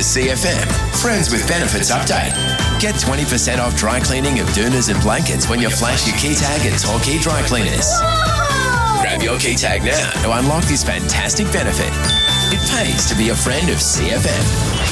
CFM Friends with Benefits update. Get 20% off dry cleaning of doonas and blankets when you flash your key tag at Torquay Dry Cleaners. Whoa! Grab your key tag now to unlock this fantastic benefit. It pays to be a friend of CFM.